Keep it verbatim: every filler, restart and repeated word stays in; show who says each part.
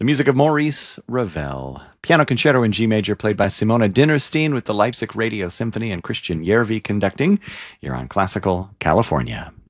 Speaker 1: The music of Maurice Ravel. Piano Concerto in G major played by Simona Dinnerstein with the Leipzig Radio Symphony and Christian Järvi conducting. You're on Classical California.